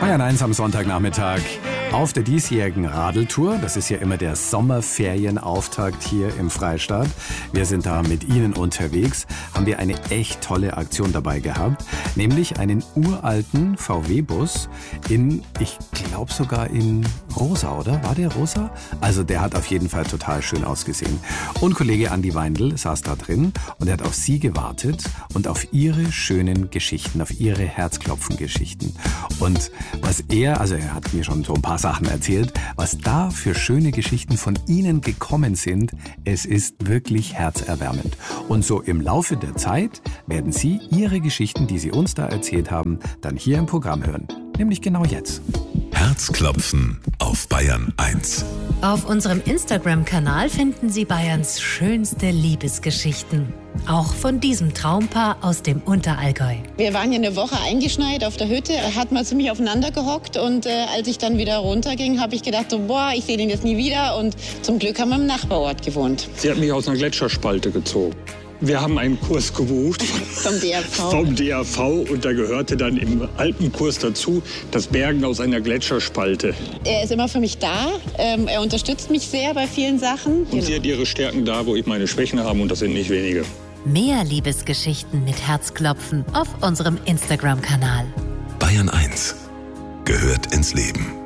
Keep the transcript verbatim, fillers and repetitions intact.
Bayern eins am Sonntagnachmittag auf der diesjährigen Radeltour. Das ist ja immer der Sommerferienauftakt hier im Freistaat. Wir sind da mit Ihnen unterwegs. Haben wir eine echt tolle Aktion dabei gehabt, nämlich einen uralten V W-Bus in, ich glaube sogar in rosa, oder? War der rosa? Also der hat auf jeden Fall total schön ausgesehen. Und Kollege Andi Weindl saß da drin und er hat auf Sie gewartet und auf Ihre schönen Geschichten, auf Ihre Herzklopfen-Geschichten. Und was er, also er hat mir schon so ein paar Sachen erzählt, was da für schöne Geschichten von Ihnen gekommen sind, es ist wirklich herzerwärmend. Und so im Laufe der Zeit werden Sie Ihre Geschichten, die Sie uns da erzählt haben, dann hier im Programm hören. Nämlich genau jetzt. Herzklopfen auf Bayern eins. Auf unserem Instagram-Kanal finden Sie Bayerns schönste Liebesgeschichten. Auch von diesem Traumpaar aus dem Unterallgäu. Wir waren ja eine Woche eingeschneit auf der Hütte, hat man ziemlich aufeinander gehockt und äh, als ich dann wieder runterging, habe ich gedacht, so, boah, ich sehe den jetzt nie wieder und zum Glück haben wir im Nachbarort gewohnt. Sie hat mich aus einer Gletscherspalte gezogen. Wir haben einen Kurs gebucht vom D R V. vom D R V und da gehörte dann im Alpenkurs dazu das Bergen aus einer Gletscherspalte. Er ist immer für mich da, ähm, er unterstützt mich sehr bei vielen Sachen. Und sie hat ihre Stärken da, wo ich meine Schwächen habe und das sind nicht wenige. Mehr Liebesgeschichten mit Herzklopfen auf unserem Instagram-Kanal. Bayern eins gehört ins Leben.